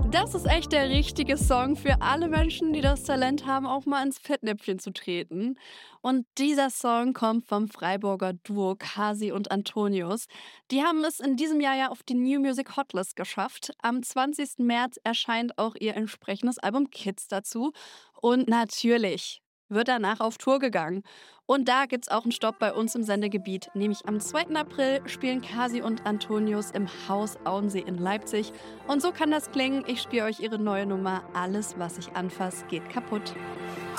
Das ist echt der richtige Song für alle Menschen, die das Talent haben, auch mal ins Fettnäpfchen zu treten. Und dieser Song kommt vom Freiburger Duo Kasi und Antonius. Die haben es in diesem Jahr ja auf die New Music Hotlist geschafft. Am 20. März erscheint auch ihr entsprechendes Album Kids dazu. Und natürlich wird danach auf Tour gegangen. Und da gibt's auch einen Stopp bei uns im Sendegebiet. Nämlich am 2. April spielen Kasi und Antonius im Haus Auensee in Leipzig. Und so kann das klingen. Ich spiele euch ihre neue Nummer Alles, was ich anfasse, geht kaputt.